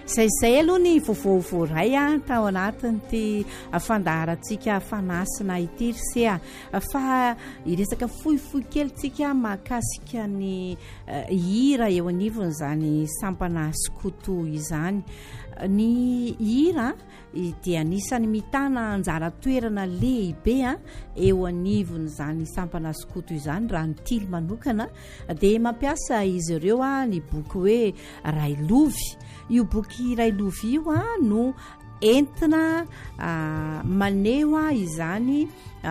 Izay aloha ny vovovoray tao anatiny ty fandaharantsika fanasina ity ry fa iresaka fohifohy kely tsika mahakasika ny hira eo anivony zany sampana skoto izany. Ny hira dia anisany mitana anjara toerana lehibe eo anivony zany sampana skoto izany raha ny tily manokana dia mampiasa izy ireo ny boky hoe Railovy. Io boky Railovy io no entina maneho izany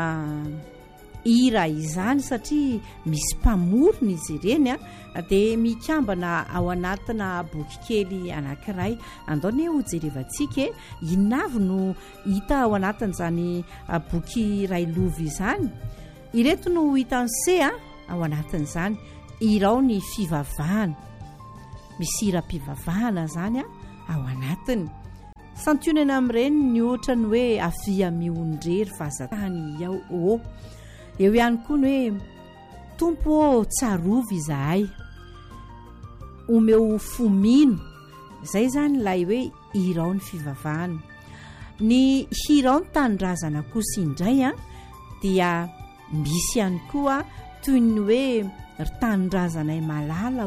hira izany satria misy mpamorona izy ireny dia mikambana ao anatina boky kely anankiray. Andaony ho jerevantsika inona avy no hita ao anatin'izany boky Railovy izany. Ireto no hitany ao anatin'izany irao ny fivavahana, misy hira-pivavahana zany ao anatiny. Santionana amin'ireny ny ohatra ny hoe avia miondrery vazatany ao. Eo ihany koa ny hoe tompo tsarovy izahay, omeo fomino. Izay zany ilay hoe hirao ny fivavahana. Ny hirao ny tanindrazana kosa indray dia misy ihany koa toy ny hoe ry tanindrazanay malala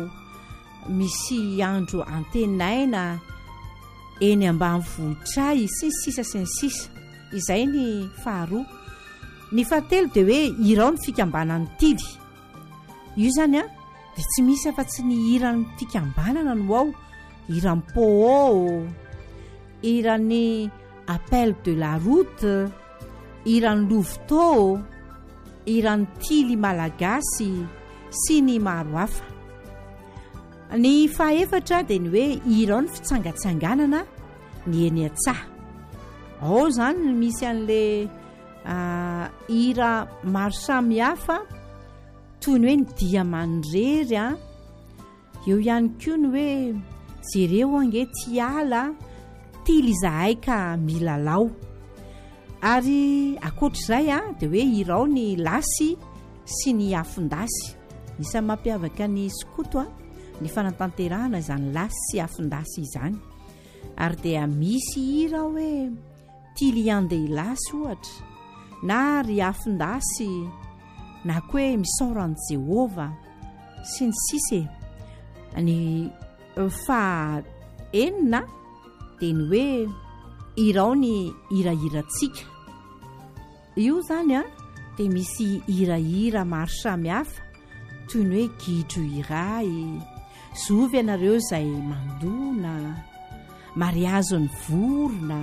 misy andro antenaina eny ambanivohitray sy ny sisa. Izay ny faharoa. Ny fahatelo dia hoe hirao ny fikambanan'ny tily. Io zany dia tsy misy afa-tsy ny hiran'ny fikambanana no ao. Hiran'ny Poo, hiran'ny Appel de la route, hiran'ny Louveteau, hiran'ny tily malagasy sy ny maro hafa. Ny fahaefatra dia ny hoe hirao ny fitsangatsanganana ny eny an-tsaha. Ao zany misy an'le hira maro samihafa toy ny hoe ny Diamandrery eo ihany koa ny hoe jereo ange tsy ala tily izahay ka milalao. Ary akoatr'izay dia hoe hirao ny lasy sy ny afondasy. Isany mampiavaka ny skoto ny fanatanterahana izany lasy sy afondasy izany. Ary dia misy hira hoe tily andeha lasy ohatra, na ry afondasy, na koa hoe misaoran'i Jehova sy ny sisa. Ny fahaenina dia ny hoe hirao ny hirahirantsika. Io zany dia misy hirahira maro samihafa toy ny hoe gidro iray, zovy ianareo izay mandona, mariazo ny vorona.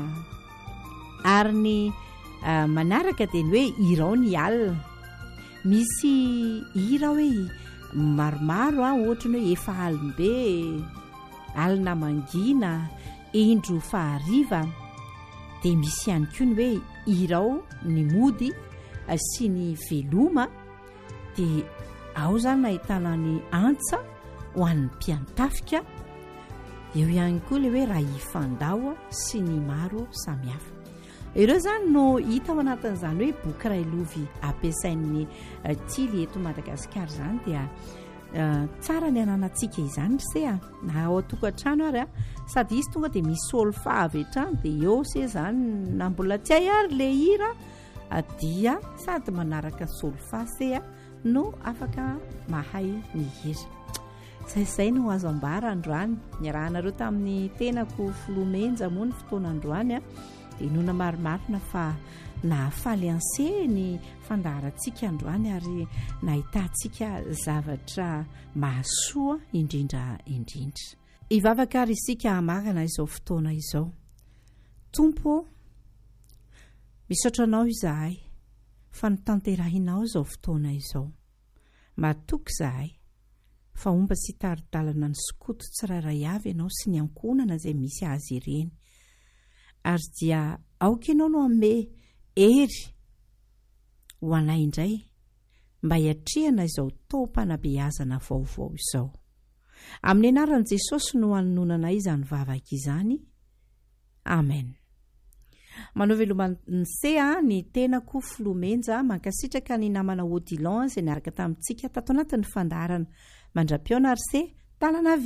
Ary ny manaraka dia ny hoe hirao ny alina. Misy hira hoe maromaro ohatra ny hoe efa alimbe, alina mangina, indro fahariva. Dia misy ihany koa ny hoe hirao ny mody sy ny veloma. Dia ao zany nahitana ny antsa ho an'ny mpiantafika. Eo ihany koa ilay hoe raha ifandao sy ny maro samihafa. Ireo zany no hita ao anatin'izany hoe boky Railovy ampiasain'ny tily eto Madagasikara zany. Dia tsara ny ananantsika izany na ao tokantrano ary sady izy tonga dia misy solfa avy hatrany dia eo zany na mbola tsy hay ary le hira dia sady manaraka solfa no afaka mahay ny hira. Zay no azo ambara androany. Niarahanareo tamin'ny tenako Filomenja moa ny fotoana androany dia nona marimarina fa nahafaly anse ny fandaharantsika androany ary nahitantsika zavatra mahasoa indrindra. Ivavaka ary isika amagana izao fotoana izao. Tompo, misaotra anao izahay fa nitanterahinao izao fotoana izao. Matoky izahay fa omba sy taridalana ny skoto tsirairay avy ianao sy ny ankonana izay misy azy ireny. Ary dia aoka ianao no ame hery ho anay indray mba hiatrehana izao taom-panabeazana vaovao izao. Amin'ny anaran'i Jesosy no hanonanay izany vavaka izany. Amen. Manao velomanse ny tenako Filomenja mankasitraka ny namana Odilon izay niaraka tamintsika tato anatin'ny fandarana. Mandra-piona ary tanana